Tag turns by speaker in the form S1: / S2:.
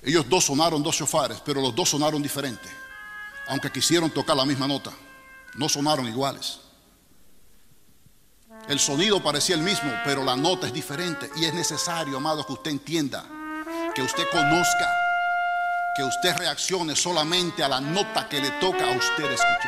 S1: Ellos dos sonaron dos shofares, pero los dos sonaron diferentes. Aunque quisieron tocar la misma nota, no sonaron iguales. El sonido parecía el mismo, pero la nota es diferente. Y es necesario, amado, que usted entienda, que usted conozca, que usted reaccione solamente a la nota que le toca a usted escuchar.